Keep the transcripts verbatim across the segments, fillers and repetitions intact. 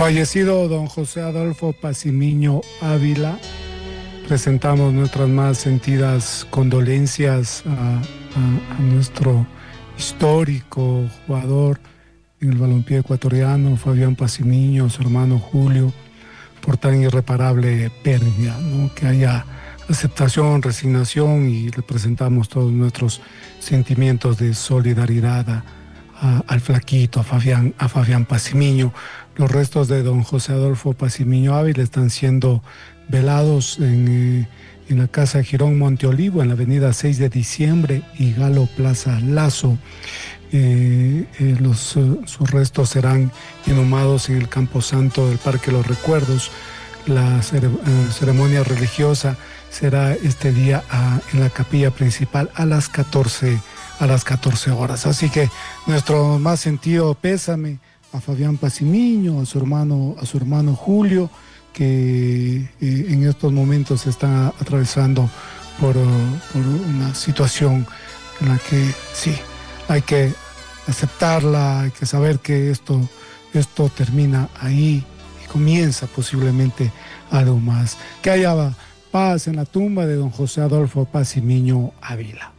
fallecido don José Adolfo Pacimiño Ávila, presentamos nuestras más sentidas condolencias a, a, a nuestro histórico jugador en el balompié ecuatoriano, Fabián Pacimiño, su hermano Julio, por tan irreparable pérdida, ¿no? Que haya aceptación, resignación, y le presentamos todos nuestros sentimientos de solidaridad a, a, al flaquito, a Fabián, a Fabián Pacimiño. Los restos de don José Adolfo Pacimiño Ávila están siendo velados en, eh, en la Casa Girón Monte Olivo, en la avenida seis de diciembre y Galo Plaza Lazo. Eh, eh, los, uh, sus restos serán inhumados en el Camposanto del Parque Los Recuerdos. La cere- uh, ceremonia religiosa será este día uh, en la capilla principal a las catorce horas. Así que nuestro más sentido pésame a Fabián Pacimiño, a su hermano, a su hermano Julio, que eh, en estos momentos está atravesando por, uh, por una situación en la que sí, hay que aceptarla, hay que saber que esto, esto termina ahí y comienza posiblemente algo más. Que haya paz en la tumba de don José Adolfo Pacimiño Ávila.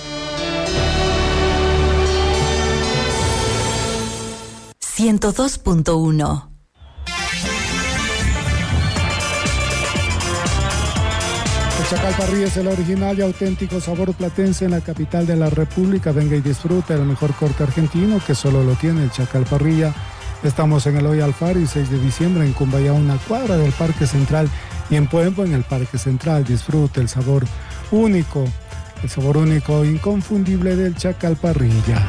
ciento dos punto uno. El Chacal Parrilla es el original y auténtico sabor platense en la capital de la República. Venga y disfruta el mejor corte argentino que solo lo tiene el Chacal Parrilla. Estamos en el Hoy Alfari, seis de diciembre, en Cumbayá, una cuadra del Parque Central, y en Puempo, en el Parque Central. Disfrute el sabor único, el sabor único inconfundible del Chacal Parrilla.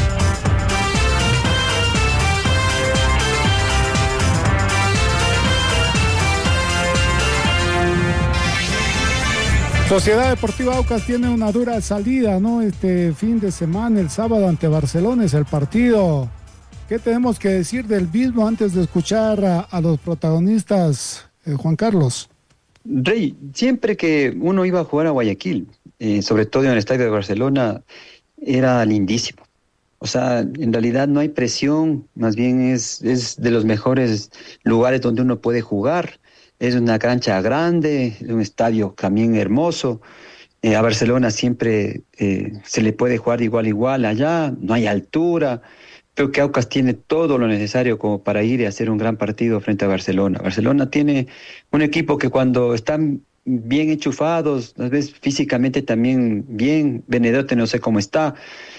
Sociedad Deportiva Aucas tiene una dura salida, ¿no? Este fin de semana, el sábado ante Barcelona es el partido. ¿Qué tenemos que decir del mismo antes de escuchar a, a los protagonistas, eh, Juan Carlos? Rey, siempre que uno iba a jugar a Guayaquil, eh, sobre todo en el estadio de Barcelona, era lindísimo. O sea, en realidad no hay presión, más bien es, es de los mejores lugares donde uno puede jugar. Es una cancha grande, un estadio también hermoso. Eh, a Barcelona siempre eh, se le puede jugar de igual a igual allá, no hay altura. Creo que Aucas tiene todo lo necesario como para ir y hacer un gran partido frente a Barcelona. Barcelona tiene un equipo que cuando están bien enchufados, a veces físicamente también bien, Benedote no sé cómo está,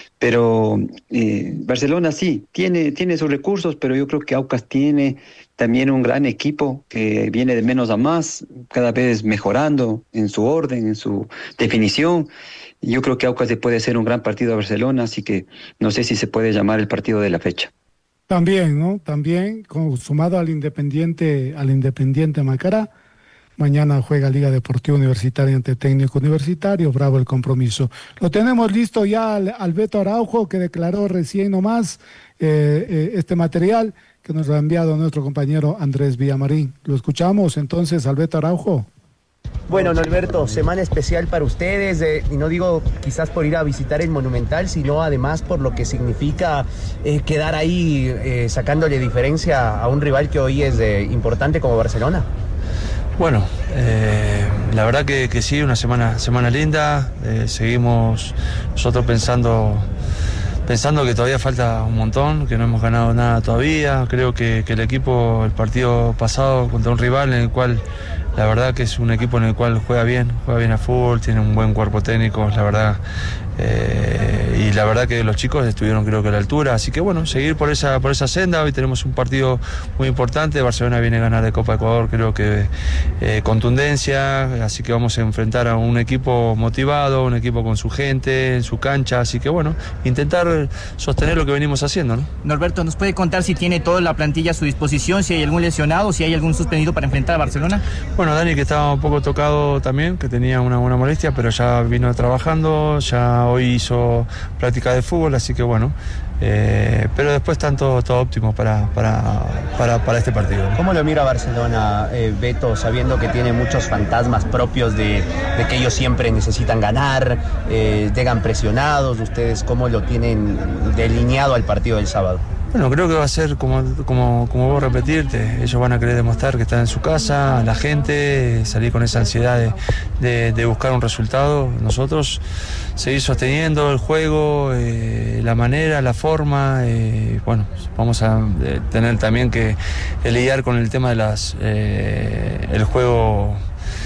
pero eh, Barcelona sí, tiene, tiene sus recursos, pero yo creo que Aucas tiene también un gran equipo que viene de menos a más, cada vez mejorando en su orden, en su definición. Yo creo que Aucas le puede hacer un gran partido a Barcelona, así que no sé si se puede llamar el partido de la fecha. También, ¿no? También, con, sumado al Independiente, al Independiente Macará, mañana juega Liga Deportiva Universitaria ante Técnico Universitario, bravo el compromiso. Lo tenemos listo ya al, al Beto Araujo, que declaró recién nomás eh, eh, este material que nos lo ha enviado nuestro compañero Andrés Villamarín. Lo escuchamos entonces al Beto Araujo. Bueno, Norberto, semana especial para ustedes, eh, y no digo quizás por ir a visitar el Monumental, sino además por lo que significa eh, quedar ahí eh, sacándole diferencia a un rival que hoy es eh, importante como Barcelona. Bueno, eh, la verdad que, que sí, una semana, semana linda, eh, seguimos nosotros pensando... Pensando que todavía falta un montón, que no hemos ganado nada todavía. Creo que, que el equipo, el partido pasado contra un rival en el cual, la verdad que es un equipo en el cual juega bien, juega bien a fútbol, tiene un buen cuerpo técnico, la verdad. Eh, y la verdad que los chicos estuvieron creo que a la altura, así que bueno, seguir por esa, por esa senda. Hoy tenemos un partido muy importante, Barcelona viene a ganar de Copa Ecuador, creo que eh, contundencia, así que vamos a enfrentar a un equipo motivado, un equipo con su gente, en su cancha, así que bueno, intentar sostener lo que venimos haciendo, ¿no? Norberto, ¿nos puede contar si tiene toda la plantilla a su disposición, si hay algún lesionado, si hay algún suspendido para enfrentar a Barcelona? Bueno, Dani, que estaba un poco tocado también, que tenía una buena molestia, pero ya vino trabajando, ya hoy hizo práctica de fútbol, así que bueno, eh, pero después están todo, todo óptimo para, para, para, para este partido. ¿Cómo lo mira Barcelona, eh, Beto, sabiendo que tiene muchos fantasmas propios de, de que ellos siempre necesitan ganar, eh, llegan presionados? ¿Ustedes cómo lo tienen delineado al partido del sábado? Bueno, creo que va a ser como, como, como vos repetirte, ellos van a querer demostrar que están en su casa, a la gente, salir con esa ansiedad de, de, de buscar un resultado. Nosotros seguir sosteniendo el juego, eh, la manera, la forma, eh, bueno, vamos a eh, tener también que eh, lidiar con el tema de las eh, el juego.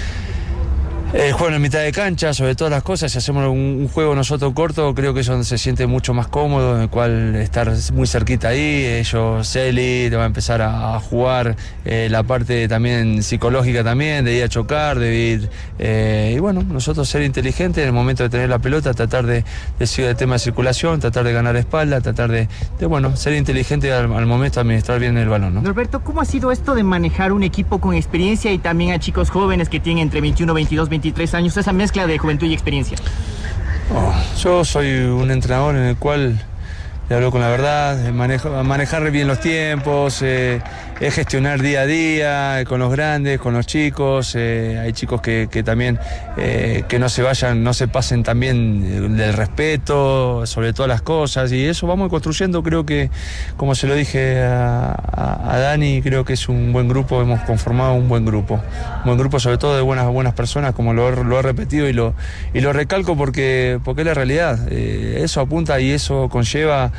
El juego en la mitad de cancha, sobre todas las cosas, si hacemos un, un juego nosotros corto, creo que es donde se siente mucho más cómodo, en el cual estar muy cerquita ahí, ellos, Celi, te va a empezar a, a jugar eh, la parte también psicológica también, de ir a chocar, de ir, eh, y bueno, nosotros ser inteligentes en el momento de tener la pelota, tratar de decir el tema de circulación, tratar de ganar espalda, tratar de, de bueno, ser inteligente al, al momento de administrar bien el balón, ¿no? Norberto, ¿cómo ha sido esto de manejar un equipo con experiencia y también a chicos jóvenes que tienen entre veintiuno, veintidós, veintitrés años, esa mezcla de juventud y experiencia? Oh, yo soy un entrenador en el cual le hablo con la verdad, manejo, manejar bien los tiempos, eh, es gestionar día a día, eh, con los grandes, con los chicos, eh, hay chicos que, que también eh, que no se vayan, no se pasen también del respeto sobre todas las cosas, y eso vamos construyendo. Creo que, como se lo dije a, a, a Dani, creo que es un buen grupo, hemos conformado un buen grupo, un buen grupo sobre todo de buenas, buenas personas, como lo, lo he repetido y lo, y lo recalco porque, porque es la realidad, eh, eso apunta y eso conlleva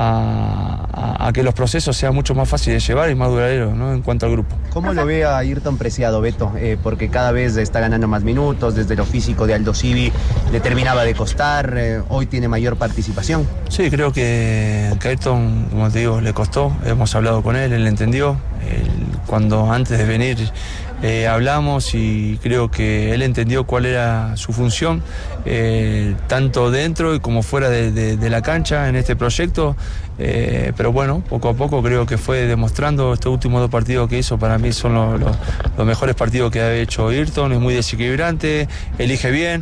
A, a, a que los procesos sean mucho más fáciles de llevar y más duraderos, ¿no? En cuanto al grupo. ¿Cómo lo ve a Ayrton Preciado, Beto? Eh, porque cada vez está ganando más minutos, desde lo físico de Aldo Civi le terminaba de costar, eh, hoy tiene mayor participación. Sí, creo que, que a Ayrton, como te digo, le costó, hemos hablado con él, él entendió, él, cuando antes de venir eh, hablamos y creo que él entendió cuál era su función, eh, tanto dentro y como fuera de, de, de la cancha en este proyecto, eh, pero bueno, poco a poco creo que fue demostrando. Estos últimos dos partidos que hizo para mí son los, los, los mejores partidos que ha hecho Ayrton, es muy desequilibrante, elige bien,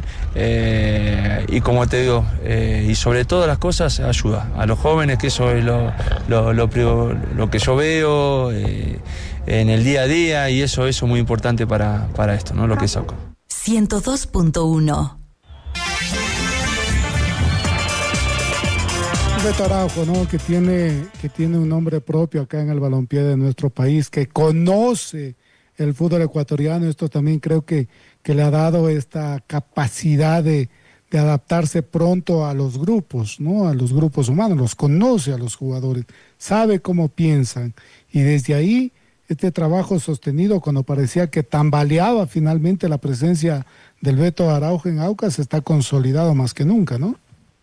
eh, y como te digo, eh, y sobre todas las cosas ayuda a los jóvenes, que eso es lo, lo, lo, lo, lo que yo veo eh, en el día a día, y eso, eso es muy importante para, para esto, ¿no? Lo que es Aucas. ciento dos punto uno. Beto Araujo, ¿no? Que tiene, que tiene un nombre propio acá en el balompié de nuestro país, que conoce el fútbol ecuatoriano. Esto también creo que, que le ha dado esta capacidad de, de adaptarse pronto a los grupos, ¿no? A los grupos humanos, los conoce a los jugadores, sabe cómo piensan, y desde ahí este trabajo sostenido, cuando parecía que tambaleaba finalmente la presencia del Beto Araujo en Aucas, está consolidado más que nunca, ¿no?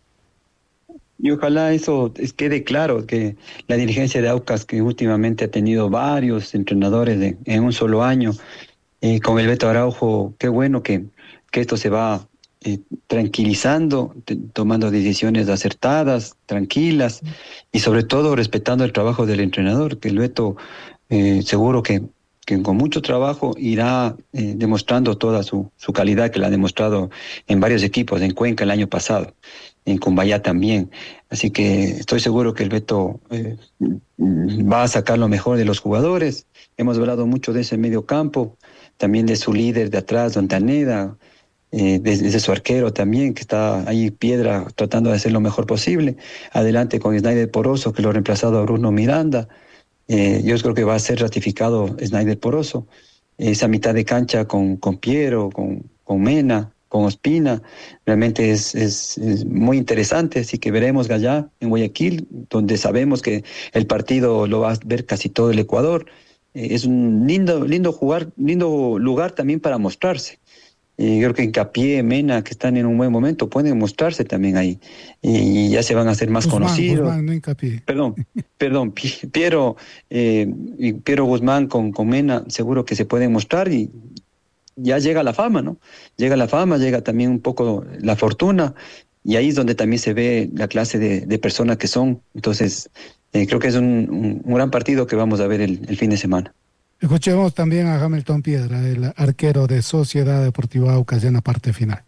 Y ojalá eso quede claro, que la dirigencia de Aucas, que últimamente ha tenido varios entrenadores de, en un solo año, eh, con el Beto Araujo, qué bueno que, que esto se va eh, tranquilizando, te, tomando decisiones acertadas, tranquilas, y sobre todo respetando el trabajo del entrenador, que el Beto eh, seguro que, que con mucho trabajo irá eh, demostrando toda su, su calidad, que la ha demostrado en varios equipos, en Cuenca el año pasado, en Cumbayá también. Así que estoy seguro que el Beto eh, va a sacar lo mejor de los jugadores. Hemos hablado mucho de ese medio campo, también de su líder de atrás, Don Taneda, eh, de, de su arquero también, que está ahí Piedra tratando de hacer lo mejor posible. Adelante con Snyder Poroso, que lo ha reemplazado a Bruno Miranda. Eh, yo creo que va a ser ratificado Snyder Poroso. Esa mitad de cancha con, con Piero, con, con Mena, con Ospina, realmente es, es, es muy interesante, así que veremos allá en Guayaquil, donde sabemos que el partido lo va a ver casi todo el Ecuador. Eh, es un lindo, lindo jugar, lindo lugar también para mostrarse. Eh, creo que Hincapié, Mena, que están en un buen momento, pueden mostrarse también ahí, y ya se van a hacer más Guzmán, conocidos. Guzmán, no Hincapié. Perdón, perdón, Piero, eh, Piero Guzmán con, con Mena, seguro que se pueden mostrar, y ya llega la fama, ¿no? Llega la fama, llega también un poco la fortuna, y ahí es donde también se ve la clase de, de personas que son. Entonces, eh, creo que es un, un, un gran partido que vamos a ver el, el fin de semana. Escuchemos también a Hamilton Piedra, el arquero de Sociedad Deportiva Aucas, en la parte final.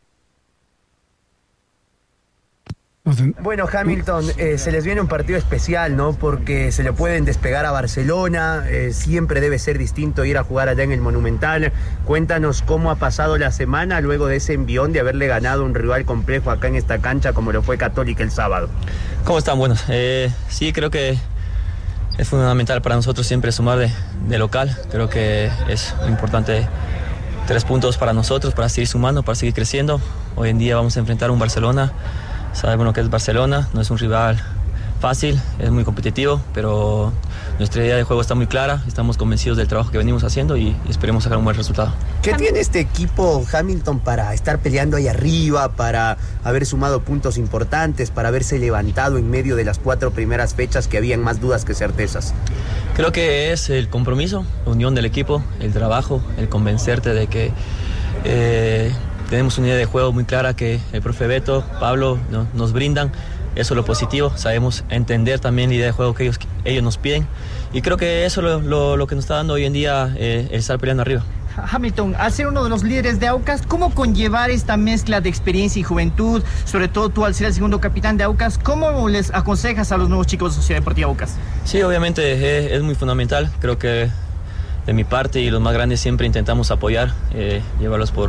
Bueno, Hamilton, eh, se les viene un partido especial, ¿no? Porque se le pueden despegar a Barcelona, eh, siempre debe ser distinto ir a jugar allá en el Monumental. Cuéntanos cómo ha pasado la semana luego de ese envión de haberle ganado un rival complejo acá en esta cancha como lo fue Católica el sábado. ¿Cómo están? Bueno, eh, sí, creo que es fundamental para nosotros siempre sumar de, de local. Creo que es importante tres puntos para nosotros, para seguir sumando, para seguir creciendo. Hoy en día vamos a enfrentar a un Barcelona. Sabemos lo que es Barcelona, no es un rival fácil, es muy competitivo, pero nuestra idea de juego está muy clara, estamos convencidos del trabajo que venimos haciendo y esperemos sacar un buen resultado. ¿Qué tiene este equipo Hamilton para estar peleando ahí arriba, para haber sumado puntos importantes, para haberse levantado en medio de las cuatro primeras fechas que habían más dudas que certezas? Creo que es el compromiso, la unión del equipo, el trabajo, el convencerte de que eh, tenemos una idea de juego muy clara que el profe Beto, Pablo no, nos brindan. Eso es lo positivo, sabemos entender también la idea de juego que ellos, ellos nos piden y creo que eso es lo, lo, lo que nos está dando hoy en día eh, el estar peleando arriba. Hamilton, al ser uno de los líderes de Aucas, ¿cómo conllevar esta mezcla de experiencia y juventud? Sobre todo tú al ser el segundo capitán de Aucas, ¿cómo les aconsejas a los nuevos chicos de Sociedad Deportiva Aucas? Sí, obviamente es, es muy fundamental, creo que de mi parte y los más grandes siempre intentamos apoyar, eh, llevarlos por...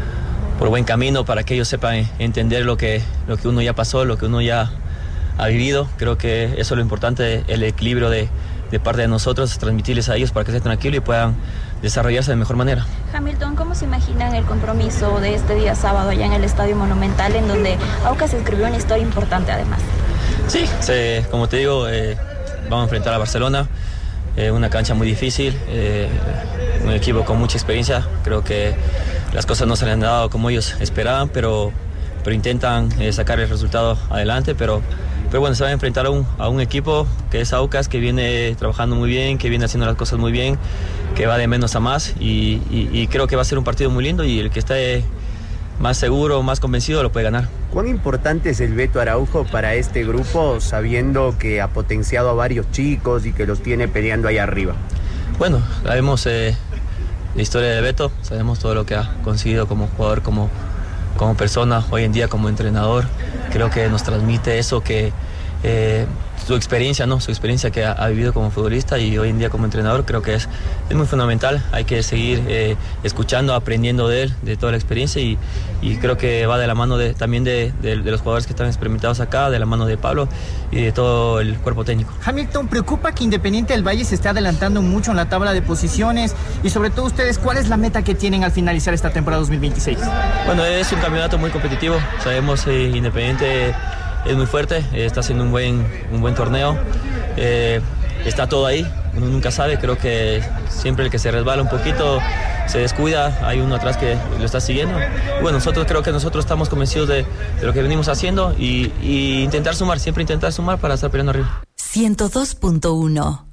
por buen camino para que ellos sepan entender lo que, lo que uno ya pasó, lo que uno ya ha vivido. Creo que eso es lo importante, el equilibrio de, de parte de nosotros, transmitirles a ellos para que estén tranquilos y puedan desarrollarse de mejor manera. Hamilton, ¿cómo se imaginan el compromiso de este día sábado allá en el Estadio Monumental, en donde Aucas escribió una historia importante además? Sí, se, como te digo, eh, vamos a enfrentar a Barcelona, eh, una cancha muy difícil, eh, un equipo con mucha experiencia. Creo que las cosas no se le han dado como ellos esperaban, pero, pero intentan eh, sacar el resultado adelante, pero, pero bueno, se va a enfrentar a un, a un equipo que es Aucas, que viene trabajando muy bien, que viene haciendo las cosas muy bien, que va de menos a más y, y, y creo que va a ser un partido muy lindo y el que esté más seguro, más convencido lo puede ganar. ¿Cuán importante es el Beto Araujo para este grupo, sabiendo que ha potenciado a varios chicos y que los tiene peleando ahí arriba? Bueno, sabemos eh, la historia de Beto, sabemos todo lo que ha conseguido como jugador, como, como persona, hoy en día como entrenador. Creo que nos transmite eso, que eh, su experiencia, ¿no? Su experiencia que ha, ha vivido como futbolista y hoy en día como entrenador, creo que es, es muy fundamental. Hay que seguir eh, escuchando, aprendiendo de él, de toda la experiencia y, y creo que va de la mano de, también de, de, de los jugadores que están experimentados acá, de la mano de Pablo y de todo el cuerpo técnico. Hamilton, preocupa que Independiente del Valle se esté adelantando mucho en la tabla de posiciones y sobre todo ustedes, ¿cuál es la meta que tienen al finalizar esta temporada dos mil veintiséis? Bueno, es un campeonato muy competitivo, sabemos eh, Independiente es muy fuerte, eh, está haciendo un buen, un buen torneo, eh, está todo ahí, uno nunca sabe, creo que siempre el que se resbala un poquito se descuida, hay uno atrás que lo está siguiendo. Y bueno, nosotros creo que nosotros estamos convencidos de, de lo que venimos haciendo y, y intentar sumar, siempre intentar sumar para estar peleando arriba. ciento dos punto uno.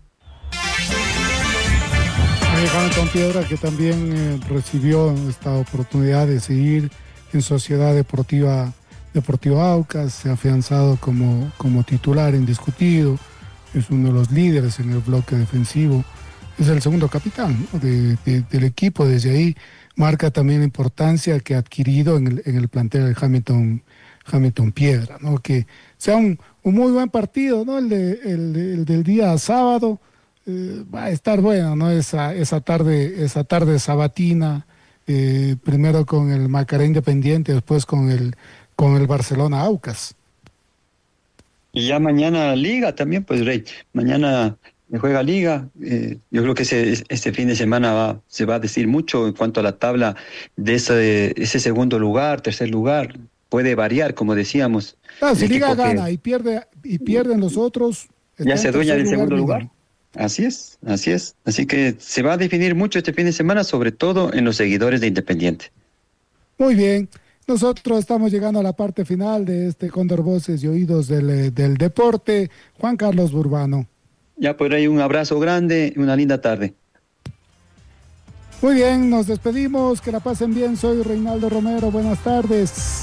Hamilton Piedra, que también eh, recibió esta oportunidad de seguir en Sociedad Deportiva Deportiva Aucas, se ha afianzado como, como titular indiscutido, es uno de los líderes en el bloque defensivo, es el segundo capitán, ¿no? de, de, del equipo. Desde ahí marca también la importancia que ha adquirido en el, en el plantel del Hamilton, Hamilton Piedra, ¿no? Que sea un, un muy buen partido, ¿no? el, de, el, de, el del día sábado, eh, va a estar bueno, ¿no? esa, esa, tarde, esa tarde sabatina, eh, primero con el Macará Independiente, después con el con el Barcelona Aucas. Y ya mañana Liga también, pues Rey, mañana juega Liga, eh, yo creo que ese, este fin de semana va, se va a decir mucho en cuanto a la tabla de ese, ese segundo lugar, tercer lugar, puede variar, como decíamos. Ah, si Liga gana y pierde y pierden los otros, ya se dueña del segundo lugar. lugar. Así es, así es, así que se va a definir mucho este fin de semana, sobre todo en los seguidores de Independiente. Muy bien. Nosotros estamos llegando a la parte final de este Cóndor Voces y Oídos del, del Deporte. Juan Carlos Burbano. Ya por ahí un abrazo grande y una linda tarde. Muy bien, nos despedimos. Que la pasen bien. Soy Reinaldo Romero. Buenas tardes.